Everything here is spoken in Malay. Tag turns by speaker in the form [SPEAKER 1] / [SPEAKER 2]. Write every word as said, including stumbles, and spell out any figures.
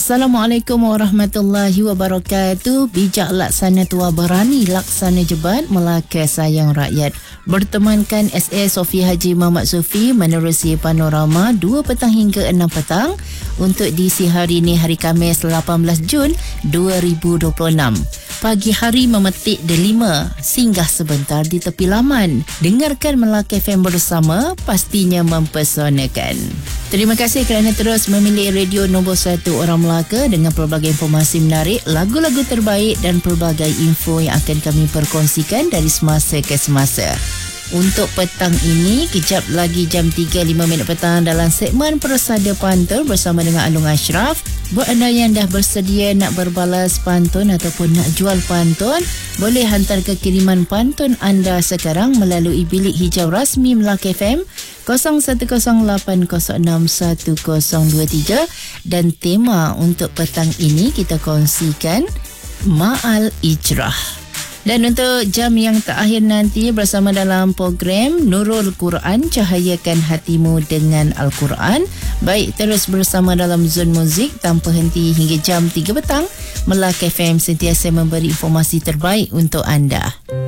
[SPEAKER 1] Assalamualaikum warahmatullahi wabarakatuh. Bijak laksana tua berani laksana jebat Melaka sayang rakyat. Bertemankan S A Sofi Haji Muhammad Sufi menerusi panorama dua petang hingga enam petang untuk diisi hari ini, hari Khamis lapan belas Jun dua ribu dua puluh enam. Pagi hari memetik delima, singgah sebentar di tepi laman. Dengarkan Melaka F M bersama, pastinya mempesonakan. Terima kasih kerana terus memilih radio nombor satu orang Melaka dengan pelbagai informasi menarik, lagu-lagu terbaik dan pelbagai info yang akan kami perkongsikan dari semasa ke semasa. Untuk petang ini, kejap lagi jam tiga lima minit petang dalam segmen Persada Pantun bersama dengan Alung Ashraf. Buat anda yang dah bersedia nak berbalas pantun ataupun nak jual pantun, boleh hantar kekiriman pantun anda sekarang melalui bilik hijau rasmi Melaka F M kosong satu kosong lapan kosong enam satu kosong dua tiga, dan tema untuk petang ini kita kongsikan Ma'al Ijrah. Dan untuk jam yang terakhir nanti bersama dalam program Nurul Quran, cahayakan hatimu dengan Al-Quran. Baik, terus bersama dalam Zon Muzik tanpa henti hingga jam tiga petang. Melaka F M sentiasa memberi informasi terbaik untuk anda.